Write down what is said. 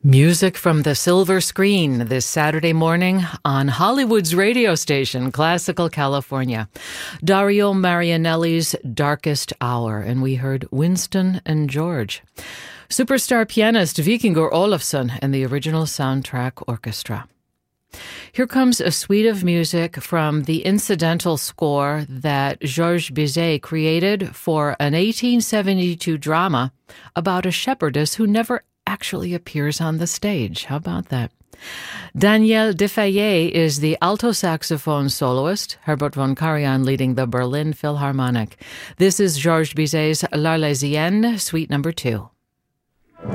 Music from the silver screen this Saturday morning on Hollywood's radio station, Classical California. Dario Marianelli's Darkest Hour, and we heard Winston and George. Superstar pianist Vikingur Olafsson and the original soundtrack orchestra. Here comes a suite of music from the incidental score that Georges Bizet created for an 1872 drama about a shepherdess who never actually appears on the stage. How about that? Daniel Defayet is the alto saxophone soloist, Herbert von Karajan leading the Berlin Philharmonic. This is Georges Bizet's L'Arlésienne, Suite Number 2.